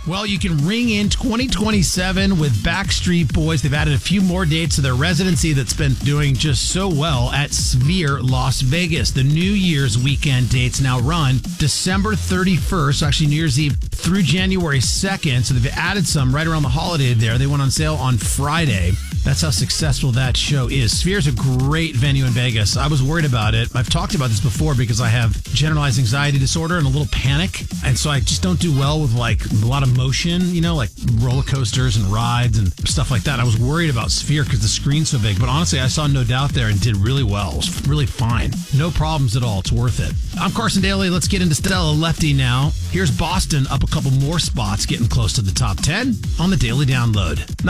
Well, you can ring in 2027 with Backstreet Boys. They've added a few more dates to their residency that's been doing just so well at Sphere Las Vegas. The New Year's weekend dates now run December 31st, actually New Year's Eve, through January 2nd. So they've added some right around the holiday there. They went on sale on Friday. That's how successful that show is. Sphere's a great venue in Vegas. I was worried about it. I've talked about this before because I have generalized anxiety disorder and a little panic. And so I just don't do well with like a lot of motion, you know, like roller coasters and rides and stuff like that. I was worried about Sphere because the screen's so big. But honestly, I saw No Doubt there and did really well. It was really fine. No problems at all. It's worth it. I'm Carson Daly. Let's get into Stella Lefty now. Here's Boston up a couple more spots, getting close to the top 10 on the Daily Download.